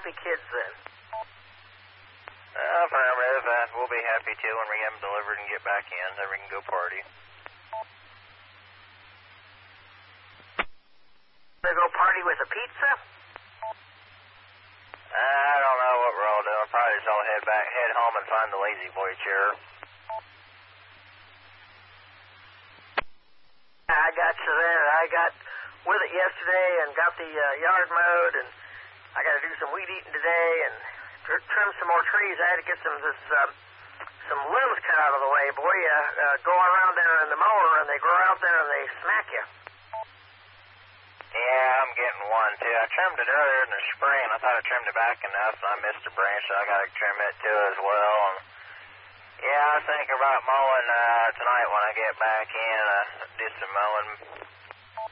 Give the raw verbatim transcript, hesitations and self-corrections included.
happy kids then. Uh, affirmative. Uh, we'll be happy too when we get them delivered and get back in, then we can go party. They go party with a pizza? I don't know what we're all doing. Probably just all head back, head home and find the lazy boy chair. I got you there. I got with it yesterday and got the uh, yard mowed, and I got to do some weed eating today and tr- trim some more trees. I had to get some this uh, some limbs cut out of the way. Boy, uh, uh, go around there in the mower, and they grow out there and they smack you. Yeah, I'm getting one too. I trimmed it earlier in the spring. I thought I trimmed it back enough, and I missed a branch, so I got to trim it too as well. And yeah, I was thinking about mowing uh, tonight when I get back in. Uh, do some mowing.